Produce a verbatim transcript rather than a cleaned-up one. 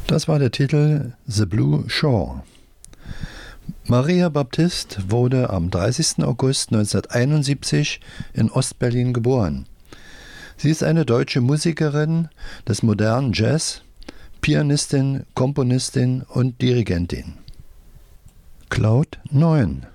Das war der Titel The Blue Shore. Maria Baptiste wurde am dreißigsten August neunzehnhunderteinundsiebzig in Ostberlin geboren. Sie ist eine deutsche Musikerin des modernen Jazz, Pianistin, Komponistin und Dirigentin. Cloud neun